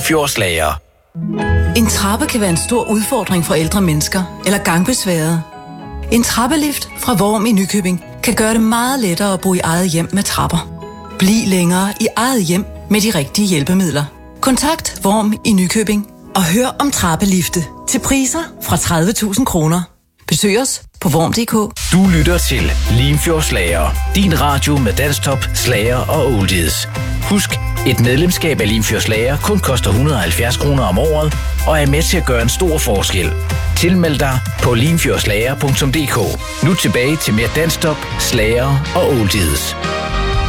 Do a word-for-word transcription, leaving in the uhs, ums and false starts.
Limfjordslager. En trappe kan være en stor udfordring for ældre mennesker eller gangbesværede. En trappelift fra Worm i Nykøbing kan gøre det meget lettere at bo i eget hjem med trapper. Bliv længere i eget hjem med de rigtige hjælpemidler. Kontakt Worm i Nykøbing og hør om trappelifte til priser fra tredive tusind kroner. Besøg os på worm punktum d k. Du lytter til Limfjordslager. Din radio med dansktop, slager og oldies. Husk, et medlemskab af Limfjordslager kun koster et hundrede og halvfjerds kroner om året og er med til at gøre en stor forskel. Tilmeld dig på limfjordslager punktum d k. Nu tilbage til mere dansktop, slager og oldies.